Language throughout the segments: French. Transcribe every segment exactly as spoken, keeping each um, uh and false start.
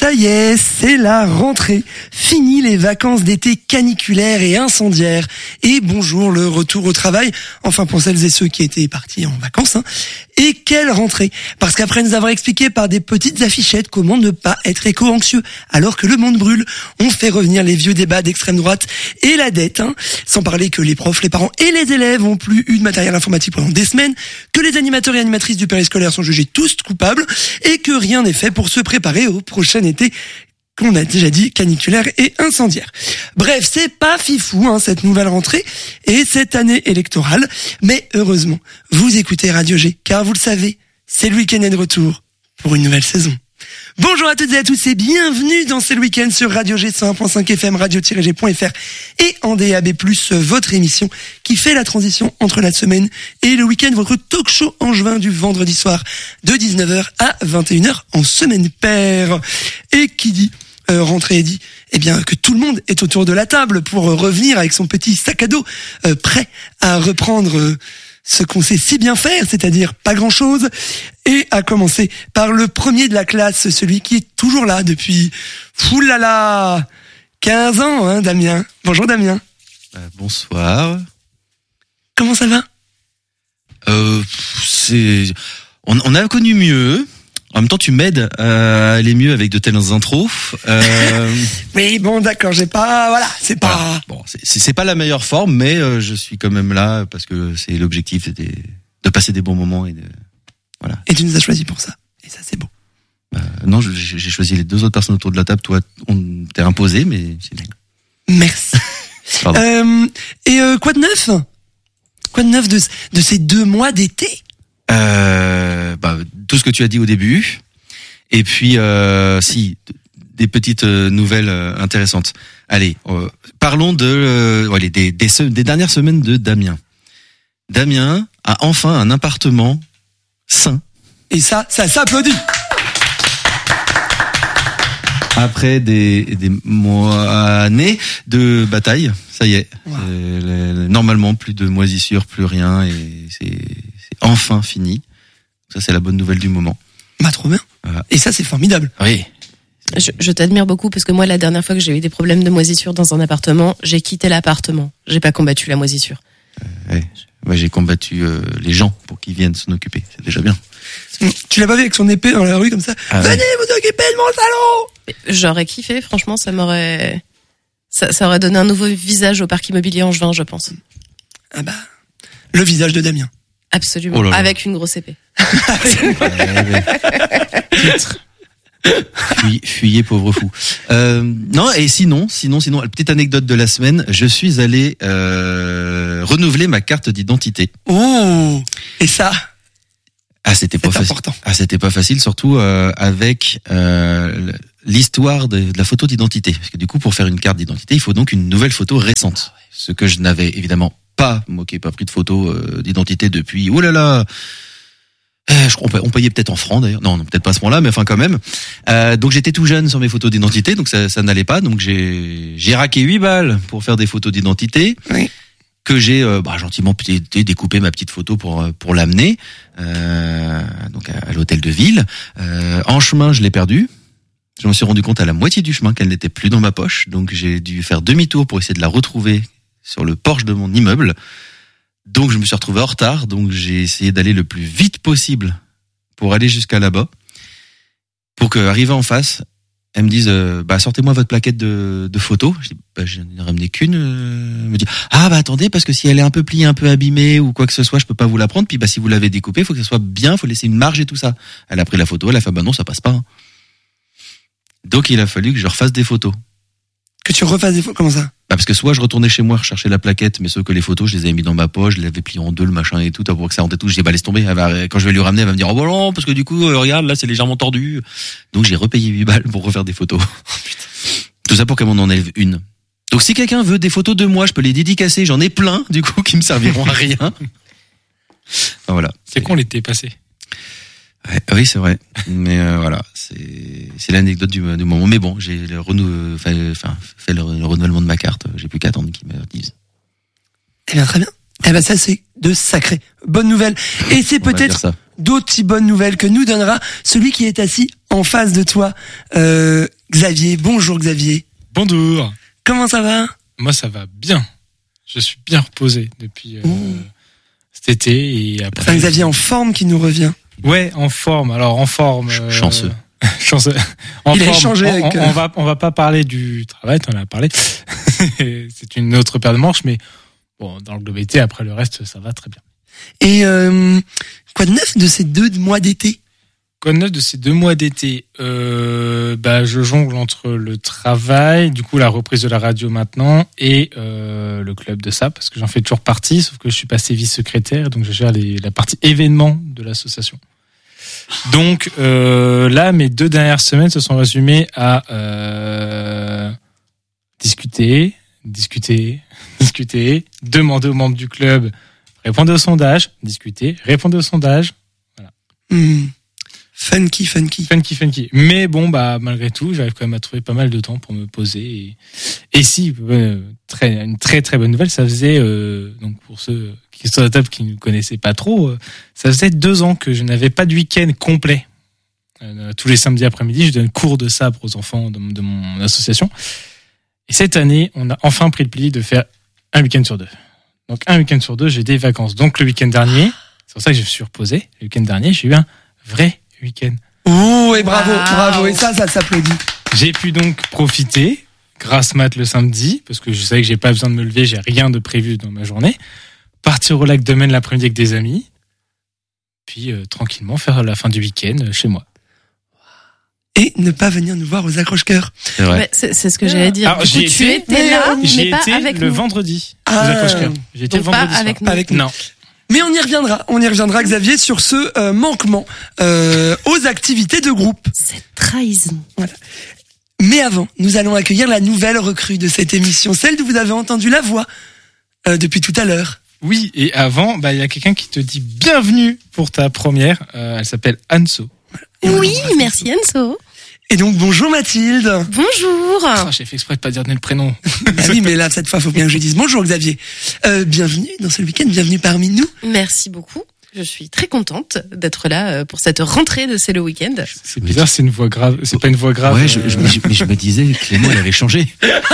ça y est, c'est la rentrée. Fini les vacances d'été caniculaires et incendiaires. Et bonjour le retour au travail. Enfin pour celles et ceux qui étaient partis en vacances. Hein. Et quelle rentrée! Parce qu'après nous avoir expliqué par des petites affichettes comment ne pas être éco-anxieux alors que le monde brûle, on fait revenir les vieux débats d'extrême droite et la dette. Hein. Sans parler que les profs, les parents et les élèves ont plus eu de matériel informatique pendant des semaines, que les animateurs et animatrices du périscolaire sont jugés tous coupables et que rien n'est fait pour se préparer au prochain été qu'on a déjà dit caniculaire et incendiaire. Bref, c'est pas fifou hein, cette nouvelle rentrée et cette année électorale, mais heureusement, vous écoutez Radio G, car vous le savez, c'est le week-end est de retour pour une nouvelle saison. Bonjour à toutes et à tous et bienvenue dans C'est le week-end sur Radio G cent un point cinq F M, radio tiret g point f r et en D A B plus, votre émission qui fait la transition entre la semaine et le week-end, votre talk show angevin du vendredi soir de dix-neuf heures à vingt et une heures en semaine paire. Et qui dit euh, rentrée dit eh bien que tout le monde est autour de la table pour euh, revenir avec son petit sac à dos euh, prêt à reprendre euh, ce qu'on sait si bien faire, c'est-à-dire pas grand-chose, et à commencer par le premier de la classe, celui qui est toujours là depuis, foulala, quinze ans, hein, Damien. Bonjour Damien. Euh, bonsoir. Comment ça va? Euh, c'est, on, on a connu mieux. En même temps, tu m'aides à aller mieux avec de telles intros. Euh... Oui, bon, d'accord, j'ai pas, voilà, c'est pas. Voilà. Bon, c'est, c'est, c'est pas la meilleure forme, mais euh, je suis quand même là parce que c'est l'objectif, c'était de passer des bons moments et de, voilà. Et tu nous as choisi pour ça. Et ça, c'est beau. Euh, non, je, j'ai choisi les deux autres personnes autour de la table. Toi, on t'est imposé, mais c'est bien. Merci. euh, et euh, quoi de neuf? Quoi de neuf de, de ces deux mois d'été? Euh, bah, tout ce que tu as dit au début, et puis euh, si des petites euh, nouvelles euh, intéressantes. Allez, euh, parlons de euh, allez, des, des des dernières semaines de Damien. Damien a enfin un appartement sain. Et ça, ça s'applaudit. Après des des mois années de bataille, ça y est. Wow. Euh, normalement, plus de moisissures, plus rien, et c'est enfin fini. Ça, c'est la bonne nouvelle du moment. Bah, trop bien. Voilà. Et ça, c'est formidable. Oui. Je, je t'admire beaucoup parce que moi, la dernière fois que j'ai eu des problèmes de moisissure dans un appartement, j'ai quitté l'appartement. J'ai pas combattu la moisissure. Euh, ouais. Ouais, j'ai combattu euh, les gens pour qu'ils viennent s'en occuper. C'est déjà bien. Tu l'as pas vu avec son épée dans la rue comme ça? Ah, venez ouais. vous occuper de mon salon! J'aurais kiffé, franchement, ça m'aurait, ça, ça aurait donné un nouveau visage au parc immobilier angevin, je pense. Ah bah, le visage de Damien. Absolument. Oh là là. Avec une grosse épée. Fuy, fuyez pauvre fou. Euh, non, et sinon, sinon, sinon, petite anecdote de la semaine, je suis allé euh, renouveler ma carte d'identité. Oh, et ça? Ah, c'était pas facile. Important. Ah, c'était pas facile, surtout euh, avec euh, l'histoire de, de la photo d'identité, parce que du coup, pour faire une carte d'identité, il faut donc une nouvelle photo récente, ce que je n'avais évidemment pas, moi qui n'ai pas pris de photo euh, d'identité depuis. Oh là là. Euh, je, on, on payait peut-être en francs d'ailleurs, non, non peut-être pas à ce moment-là, mais enfin quand même. Euh, donc j'étais tout jeune sur mes photos d'identité, donc ça, ça n'allait pas. Donc j'ai, j'ai raqué huit balles pour faire des photos d'identité, oui. que j'ai euh, bah, gentiment découpé ma petite photo pour pour l'amener, euh, donc à, à l'hôtel de ville. Euh, en chemin, je l'ai perdue. Je me suis rendu compte à la moitié du chemin qu'elle n'était plus dans ma poche, donc j'ai dû faire demi-tour pour essayer de la retrouver sur le porche de mon immeuble. Donc je me suis retrouvé en retard, donc j'ai essayé d'aller le plus vite possible pour aller jusqu'à là-bas, pour qu'arrivé en face, elles me disent euh, bah sortez-moi votre plaquette de, de photos. Je dis bah je n'en ai ramené qu'une. Euh, elle me dit ah bah attendez parce que si elle est un peu pliée, un peu abîmée ou quoi que ce soit, je peux pas vous la prendre. Puis bah si vous l'avez découpée, faut que ce soit bien, faut laisser une marge et tout ça. Elle a pris la photo, elle a fait bah non ça passe pas. Hein. Donc il a fallu que je refasse des photos. Que tu refasses des photos, comment ça? Bah parce que soit je retournais chez moi rechercher la plaquette, mais sauf que les photos, je les avais mis dans ma poche, je les avais pliées en deux, le machin et tout, pour que ça rentre tout. Je dis bah laisse tomber. Va, quand je vais lui ramener, elle va me dire oh bon non, parce que du coup euh, regarde là c'est légèrement tordu. Donc j'ai repayé huit balles pour refaire des photos. Tout ça pour qu'elle m'en enlève une. Donc si quelqu'un veut des photos de moi, je peux les dédicacer. J'en ai plein du coup qui me serviront à rien. Enfin, voilà. C'est con l'été passé. Ouais, oui, c'est vrai. Mais euh, voilà, c'est c'est l'anecdote du, du moment. Mais bon, j'ai le renou, fait, enfin, fait le, le renouvellement de ma carte. J'ai plus qu'à attendre qu'ils me disent. Eh bien, très bien. Eh ben, ça, c'est de sacrées bonnes nouvelles. Et c'est On peut-être d'autres si bonnes nouvelles que nous donnera celui qui est assis En face de toi, euh, Xavier. Bonjour Xavier. Bonjour. Comment ça va? Moi, ça va bien. Je suis bien reposé depuis euh, cet été et après. C'est un Xavier en forme qui nous revient. Ouais, en forme. Alors en forme. Ch- euh, chanceux. chanceux. En Il a forme. échangé on, avec, on, euh, on va on va pas parler du travail. T'en as parlé. C'est une autre paire de manches, mais bon, dans le globalité, après le reste, ça va très bien. Et euh, quoi de neuf de ces deux mois d'été? Quoi de neuf de ces deux mois d'été? euh, Bah, je jongle entre le travail, du coup la reprise de la radio maintenant, et euh, le club de ça, parce que j'en fais toujours partie, sauf que je suis passé vice-secrétaire, donc je gère les, la partie événements de l'association. Donc euh, là, mes deux dernières semaines se sont résumées à euh, discuter, discuter, discuter, demander aux membres du club, répondre au sondage, discuter, répondre au sondage. Hmm. Funky, funky. Funky, funky. Mais bon, bah malgré tout, j'arrive quand même à trouver pas mal de temps pour me poser. Et, et si, euh, très, une très très bonne nouvelle, ça faisait, euh, donc pour ceux qui sont sur la table qui ne connaissaient pas trop, euh, ça faisait deux ans que je n'avais pas de week-end complet. Euh, tous les samedis après-midi, je donne cours de sabre aux enfants de, de mon association. Et cette année, on a enfin pris le pli de faire un week-end sur deux. Donc un week-end sur deux, j'ai des vacances. Donc le week-end dernier, c'est pour ça que je me suis reposé. Le week-end dernier, j'ai eu un vrai week-end. Oh, et bravo, Wow. bravo. Et ça, ça s'applaudit. J'ai pu donc profiter, grâce mat le samedi, parce que je savais que j'ai pas besoin de me lever, j'ai rien de prévu dans ma journée. Partir au lac de Maine l'après-midi avec des amis, puis euh, tranquillement faire la fin du week-end euh, chez moi. Et ne pas venir nous voir aux accroche-cœurs. C'est vrai. Ouais, c'est, c'est ce que j'allais dire. Alors, Du coup, j'y tu étais, étais là, J'y mais pas étais avec le nous. vendredi. Ah. aux accroche-cœurs. J'y étais le Donc pas vendredi soir. avec nous. Pas avec nous. Non. Mais on y reviendra, on y reviendra Xavier sur ce euh, manquement euh, aux activités de groupe. Cette trahison. Mais avant, nous allons accueillir la nouvelle recrue de cette émission, celle d'où vous avez entendu la voix euh, depuis tout à l'heure. Oui, et avant, bah il y a quelqu'un qui te dit bienvenue pour ta première. Euh, elle s'appelle Anso. Et on Oui, l'embrasse. merci Enzo. Et donc bonjour Mathilde. Bonjour. Ah, j'ai fait exprès de pas dire le prénom. Bah oui, mais là cette fois, faut bien que je dise bonjour Xavier. Euh, bienvenue dans ce week-end, bienvenue parmi nous. Merci beaucoup. Je suis très contente d'être là euh, pour cette rentrée de C'est le week-end. C'est bizarre, c'est une voix grave. C'est pas une voix grave. Ouais, je, je, euh, mais je, mais je me disais, Clément, il avait changé.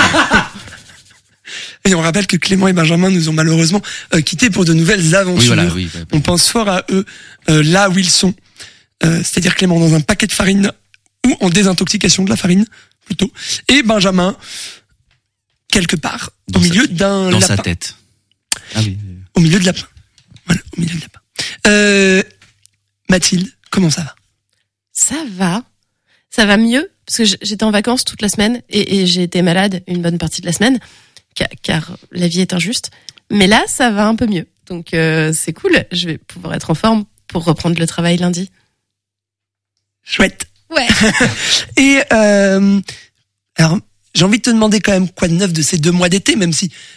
Et on rappelle que Clément et Benjamin nous ont malheureusement euh, quittés pour de nouvelles aventures. Oui, voilà, oui. On pense fort à eux euh, là où ils sont. Euh, c'est-à-dire Clément dans un paquet de farine ou en désintoxication de la farine plutôt. Et Benjamin quelque part Dans au sa- milieu d'un Dans lapin. sa tête. Ah oui. Au milieu de lapin. Voilà, au milieu de lapin. Euh, Mathilde, comment ça va? Ça va. Ça va mieux parce que j- j'étais en vacances toute la semaine et, et j'ai été malade une bonne partie de la semaine car, car la vie est injuste. Mais là, ça va un peu mieux. Donc euh, c'est cool. Je vais pouvoir être en forme pour reprendre le travail lundi. Chouette. Ouais. Et euh, alors, j'ai envie de te demander quand même quoi de neuf de ces deux mois d'été, même si